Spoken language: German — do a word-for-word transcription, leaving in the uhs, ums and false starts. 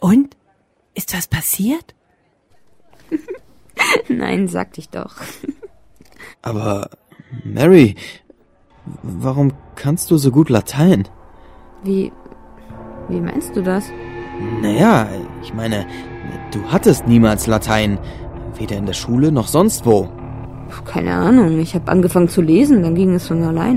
Und? Ist was passiert? Nein, sagte ich doch. Aber, Mary, warum kannst du so gut Latein? Wie, wie meinst du das? Naja, ich meine, du hattest niemals Latein. Weder in der Schule noch sonst wo. Keine Ahnung, ich habe angefangen zu lesen, dann ging es von allein.